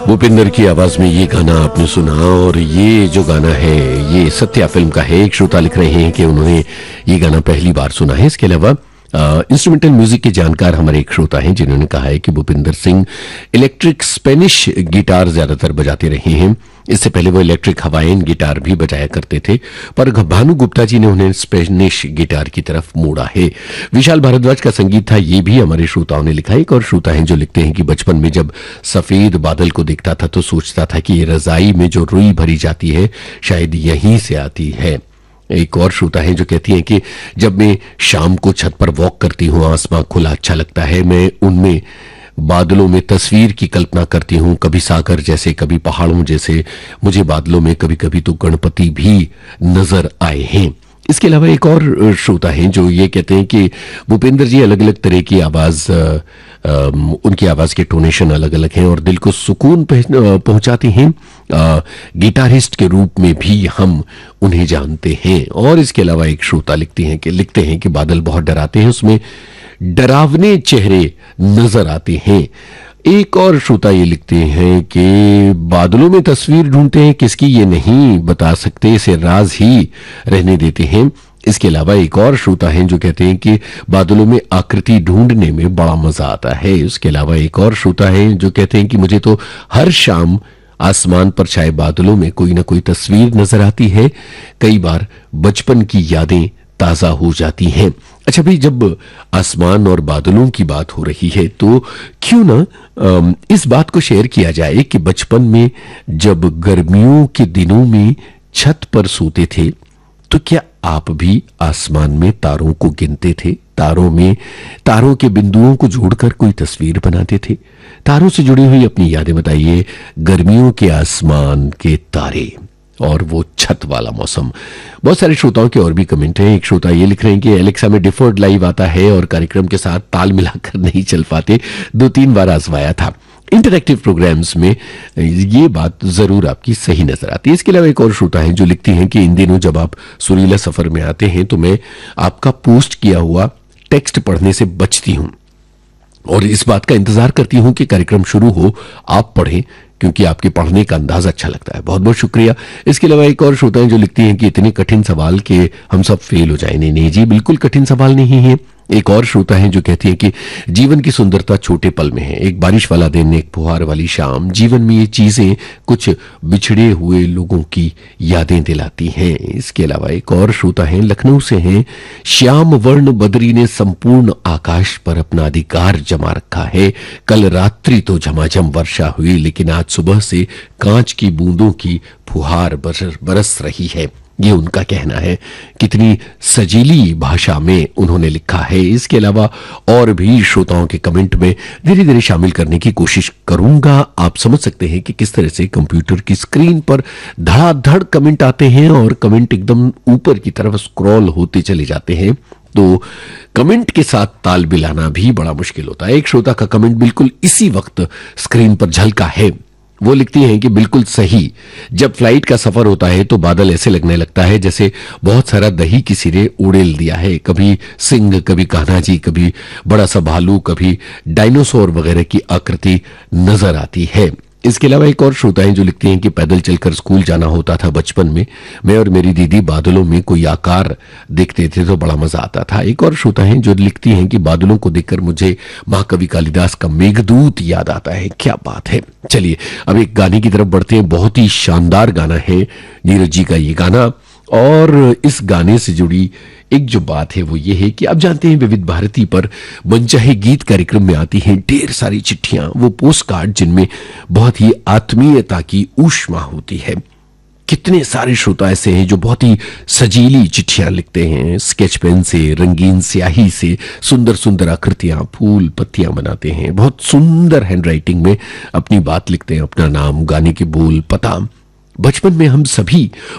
भूपिंदर की आवाज में ये गाना आपने सुना और ये जो गाना है ये सत्या फिल्म का है। एक श्रोता लिख रहे हैं कि उन्होंने ये गाना पहली बार सुना है। इसके अलावा इंस्ट्रूमेंटल म्यूजिक के जानकार हमारे एक श्रोता हैं जिन्होंने कहा है कि Bhupinder Singh electric Spanish guitar ज्यादातर बजाते रहे हैं। इससे पहले वो इलेक्ट्रिक हवाइन गिटार भी बजाया करते थे, पर भानु गुप्ता जी ने उन्हें स्पेनिश गिटार की तरफ मोड़ा है। विशाल भारद्वाज का संगीत था, ये भी हमारे श्रोताओं ने लिखा है। एक और श्रोता हैं जो लिखते हैं कि बचपन में जब सफेद बादल को देखता था तो सोचता था कि ये रजाई में जो रुई भरी जाती है शायद यहीं से आती है। एक और श्रोता है जो कहती हैं कि जब मैं शाम को छत पर वॉक करती हूँ, आसमां खुला अच्छा लगता है, मैं उनमें बादलों में तस्वीर की कल्पना करती हूँ, कभी सागर जैसे, कभी पहाड़ों जैसे। मुझे बादलों में कभी कभी तो गणपति भी नजर आए हैं। इसके अलावा एक और श्रोता हैं जो ये कहते हैं कि भूपेंद्र जी अलग अलग तरह की आवाज, उनकी आवाज के टोनेशन अलग अलग हैं और दिल को सुकून पहुंचाते हैं। गिटारिस्ट के रूप में भी हम उन्हें जानते हैं। और इसके अलावा एक श्रोता लिखते हैं कि बादल बहुत डराते हैं, उसमें डरावने चेहरे नजर आते हैं। एक और श्रोता ये लिखते हैं कि बादलों में तस्वीर ढूंढते हैं, किसकी ये नहीं बता सकते, इसे राज ही रहने देते हैं। इसके अलावा एक और श्रोता हैं जो कहते हैं कि बादलों में आकृति ढूंढने में बड़ा मजा आता है। इसके अलावा एक और श्रोता हैं जो कहते हैं कि मुझे तो हर शाम आसमान पर छाए बादलों में कोई ना कोई तस्वीर नजर आती है, कई बार बचपन की यादें ताजा हो जाती हैं। अच्छा भाई, जब आसमान और बादलों की बात हो रही है तो क्यों ना इस बात को शेयर किया जाए कि बचपन में जब गर्मियों के दिनों में छत पर सोते थे तो क्या आप भी आसमान में तारों को गिनते थे? तारों के बिंदुओं को जोड़कर कोई तस्वीर बनाते थे? तारों से जुड़ी हुई अपनी यादें बताइए। गर्मियों के आसमान के तारे और वो छत वाला मौसम। बहुत सारे श्रोताओं के और भी कमेंट हैं। एक श्रोता ये लिख रहे हैं कि एलेक्सा में डिफर्ड लाइव आता है और कार्यक्रम के साथ ताल मिलाकर नहीं चल पाते, 2-3 बार आजमाया था। इंटरैक्टिव प्रोग्राम्स में ये बात जरूर आपकी सही नजर आती है। इसके अलावा एक और श्रोता है जो लिखती हैं कि इन दिनों जब आप सुरीला सफर में आते हैं तो मैं आपका पोस्ट किया हुआ टेक्स्ट पढ़ने से बचती हूं और इस बात का इंतजार करती हूं कि कार्यक्रम शुरू हो, आप पढ़ें, क्योंकि आपके पढ़ने का अंदाज अच्छा लगता है। बहुत बहुत शुक्रिया। इसके अलावा एक और श्रोता हैं जो लिखती हैं कि इतने कठिन सवाल के हम सब फेल हो जाए। नहीं जी, बिल्कुल कठिन सवाल नहीं है। एक और श्रोता हैं जो कहती हैं कि जीवन की सुंदरता छोटे पल में है, एक बारिश वाला दिन, एक फुहार वाली शाम, जीवन में ये चीजें कुछ बिछड़े हुए लोगों की यादें दिलाती हैं। इसके अलावा एक और श्रोता हैं, लखनऊ से हैं, श्याम वर्ण बदरी ने संपूर्ण आकाश पर अपना अधिकार जमा रखा है। कल रात्रि तो झमाझम वर्षा हुई, लेकिन आज सुबह से कांच की बूंदों की फुहार बरस रही है। ये उनका कहना है। कितनी सजीली भाषा में उन्होंने लिखा है। इसके अलावा और भी श्रोताओं के कमेंट में धीरे धीरे शामिल करने की कोशिश करूंगा। आप समझ सकते हैं कि किस तरह से कंप्यूटर की स्क्रीन पर धड़ाधड़ कमेंट आते हैं और कमेंट एकदम ऊपर की तरफ स्क्रॉल होते चले जाते हैं, तो कमेंट के साथ ताल मिलाना भी बड़ा मुश्किल होता है। एक श्रोता का कमेंट बिल्कुल इसी वक्त स्क्रीन पर झलका है। वो लिखती हैं कि बिल्कुल सही, जब फ्लाइट का सफर होता है तो बादल ऐसे लगने लगता है जैसे बहुत सारा दही किसी ने उड़ेल दिया है। कभी सिंह, कभी कान्हा जी, कभी बड़ा सा भालू, कभी डायनासोर वगैरह की आकृति नजर आती है। इसके अलावा एक और श्रोता हैं जो लिखते हैं कि पैदल चलकर स्कूल जाना होता था बचपन में, मैं और मेरी दीदी बादलों में कोई आकार देखते थे तो बड़ा मजा आता था। एक और श्रोता हैं जो लिखती हैं कि बादलों को देखकर मुझे महाकवि कालिदास का मेघदूत याद आता है। क्या बात है। चलिए अब एक गाने की तरफ बढ़ते हैं। बहुत ही शानदार गाना है नीरज जी का ये गाना, और इस गाने से जुड़ी एक जो बात है वो ये है कि आप जानते हैं विविध भारती पर मनचाहे गीत कार्यक्रम में आती हैं ढेर सारी चिट्ठियां, वो पोस्ट कार्ड जिनमें बहुत ही आत्मीयता की ऊष्मा होती है। कितने सारे श्रोता ऐसे हैं जो बहुत ही सजीली चिट्ठियां लिखते हैं, स्केच पेन से, रंगीन स्याही से सुंदर सुंदर आकृतियां, फूल पत्तियां बनाते हैं, बहुत सुंदर हैंडराइटिंग में अपनी बात लिखते हैं, अपना नाम, गाने के बोल, पता। बचपन में हम सभी